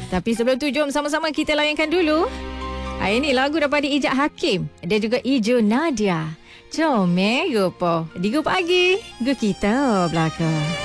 Tapi sebelum tu, jom sama-sama kita layankan dulu. Ini lagu daripada Ijaz Hakim dan juga Ijo Nadia. Jom, Go Po. Di Go Pagi, Go Kita Belaka.